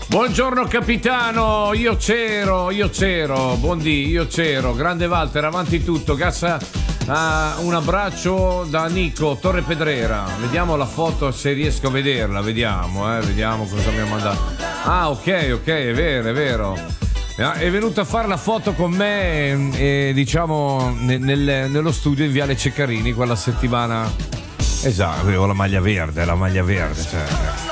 Buongiorno capitano, io c'ero, buondì, io c'ero, grande Walter, avanti tutto, Gassa, un abbraccio da Nico, Torre Pedrera, vediamo la foto se riesco a vederla, vediamo cosa mi ha mandato. Ah, ok, è vero. È venuto a fare la foto con me, diciamo, nello studio in Viale Ceccarini quella settimana. Esatto, avevo la maglia verde, cioè.